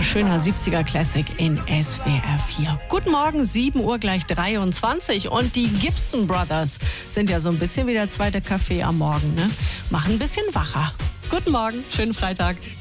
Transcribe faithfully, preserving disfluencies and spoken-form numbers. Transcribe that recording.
schöner siebziger Classic in S W R vier. Guten Morgen, sieben Uhr gleich dreiundzwanzig. Und die Gibson Brothers sind ja so ein bisschen wie der zweite Kaffee am Morgen, ne? Machen ein bisschen wacher. Guten Morgen, schönen Freitag.